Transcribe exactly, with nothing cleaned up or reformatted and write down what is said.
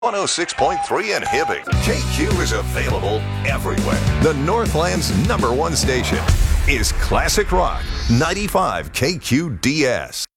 one oh six point three in Hibbing. K Q is available everywhere. The Northland's number one station is Classic Rock ninety-five K Q D S.